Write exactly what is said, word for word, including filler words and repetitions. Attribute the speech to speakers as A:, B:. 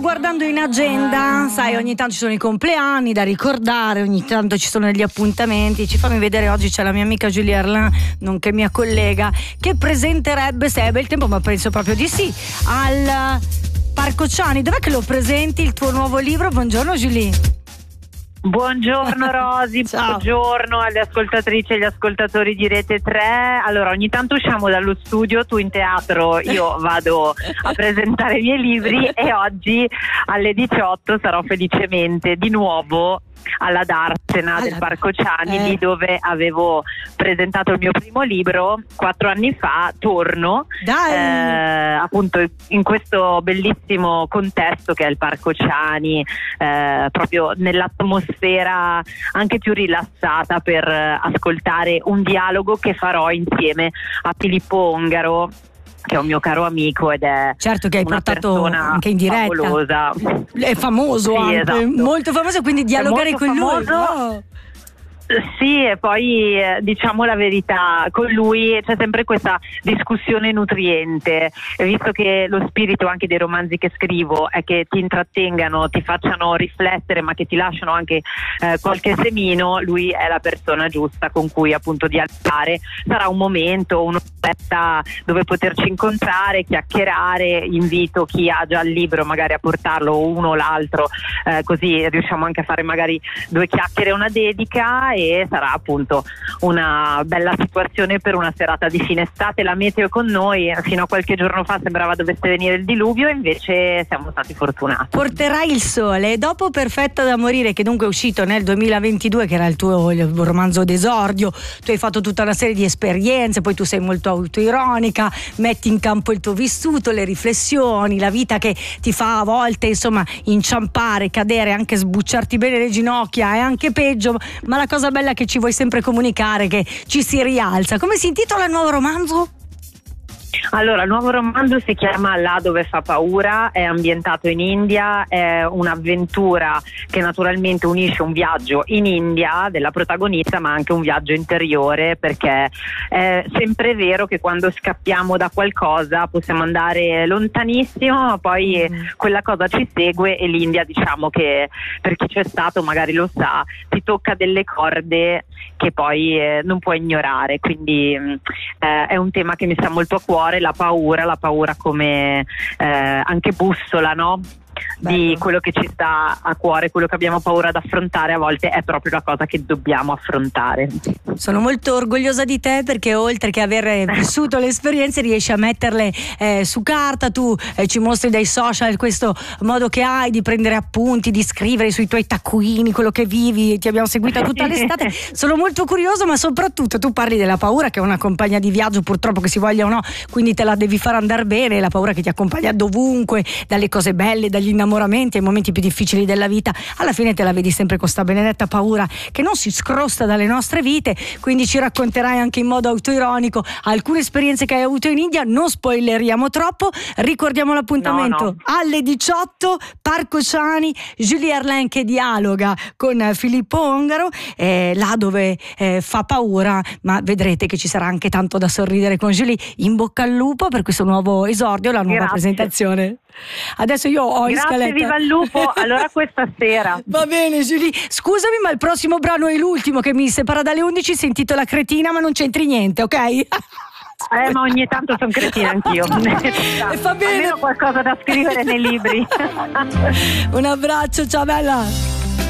A: Guardando in agenda, sai, ogni tanto ci sono i compleanni da ricordare, ogni tanto ci sono degli appuntamenti. Ci fammi vedere, oggi c'è la mia amica Julie Erlin, nonché mia collega, che presenterebbe, se è bel tempo, ma penso proprio di sì, al Parco Ciani. Dov'è che lo presenti il tuo nuovo libro? Buongiorno Julie.
B: Buongiorno Rosy, buongiorno alle ascoltatrici e agli ascoltatori di Rete tre. Allora, ogni tanto usciamo dallo studio, tu in teatro, io vado a presentare i miei libri e oggi alle diciotto sarò felicemente di nuovo alla Darsena del Parco Ciani, eh. lì dove avevo presentato il mio primo libro quattro anni fa. Torno eh, appunto in questo bellissimo contesto che è il Parco Ciani, eh, proprio nell'atmosfera anche più rilassata per ascoltare un dialogo che farò insieme a Filippo Ongaro, che è un mio caro amico ed è
A: certo che hai
B: una
A: portato anche in diretta,
B: favolosa.
A: È famoso,
B: sì,
A: anche
B: esatto.
A: molto famoso, quindi dialogare con
B: famoso.
A: lui oh.
B: Sì, e poi eh, diciamo la verità, con lui c'è sempre questa discussione nutriente, e visto che lo spirito anche dei romanzi che scrivo è che ti intrattengano, ti facciano riflettere, ma che ti lasciano anche eh, qualche semino, lui è la persona giusta con cui appunto dialogare. Sarà un momento, un'offerta dove poterci incontrare, chiacchierare. Invito chi ha già il libro magari a portarlo, uno o l'altro, eh, così riusciamo anche a fare magari due chiacchiere e una dedica. E sarà appunto una bella situazione per una serata di fine estate. La meteo è con noi, fino a qualche giorno fa sembrava dovesse venire il diluvio, invece siamo stati fortunati.
A: Porterai il sole. Dopo Perfetta da morire, che dunque è uscito nel duemilaventidue, che era il tuo il romanzo d'esordio, tu hai fatto tutta una serie di esperienze, poi tu sei molto autoironica, metti in campo il tuo vissuto, le riflessioni, la vita che ti fa a volte insomma inciampare, cadere, anche sbucciarti bene le ginocchia e anche peggio, ma la cosa bella che ci vuoi sempre comunicare, che ci si rialza. Come si intitola il nuovo romanzo?
B: Allora, il nuovo romanzo si chiama Là dove fa paura, è ambientato in India, è un'avventura che naturalmente unisce un viaggio in India della protagonista, ma anche un viaggio interiore, perché è sempre vero che quando scappiamo da qualcosa possiamo andare lontanissimo, ma poi mm. quella cosa ci segue, e l'India, diciamo che per chi c'è stato magari lo sa, ti tocca delle corde che poi eh, non puoi ignorare, quindi eh, è un tema che mi sta molto a cuore, la paura, la paura come eh, anche bussola, no? Di quello che ci sta a cuore, quello che abbiamo paura ad affrontare, a volte è proprio la cosa che dobbiamo affrontare.
A: Sono molto orgogliosa di te, perché oltre che aver vissuto le esperienze riesci a metterle eh, su carta. Tu eh, ci mostri dai social questo modo che hai di prendere appunti, di scrivere sui tuoi taccuini quello che vivi. Ti abbiamo seguita tutta l'estate. Sono molto curiosa, ma soprattutto tu parli della paura, che è una compagna di viaggio, purtroppo, che si voglia o no, quindi te la devi far andare bene, la paura che ti accompagna dovunque, dalle cose belle, dagli innamoramenti ai momenti più difficili della vita. Alla fine te la vedi sempre con sta benedetta paura che non si scrosta dalle nostre vite, quindi ci racconterai anche in modo autoironico alcune esperienze che hai avuto in India. Non spoileriamo troppo, ricordiamo l'appuntamento no, no. alle diciotto, Parco Ciani, Julie Erlin che dialoga con Filippo Ongaro, eh, là dove eh, fa paura, ma vedrete che ci sarà anche tanto da sorridere con Julie. In bocca al lupo per questo nuovo esordio, la nuova Grazie. presentazione. Adesso io ho in
B: Grazie,
A: scaletta.
B: viva il lupo, allora questa sera.
A: Va bene Julie, scusami, ma il prossimo brano è l'ultimo che mi separa dalle undici, si intitola Cretina, ma non c'entri niente, ok?
B: Eh, ma ogni tanto sono cretina anch'io.
A: E fa bene.
B: Almeno qualcosa da scrivere nei libri.
A: Un abbraccio, ciao bella.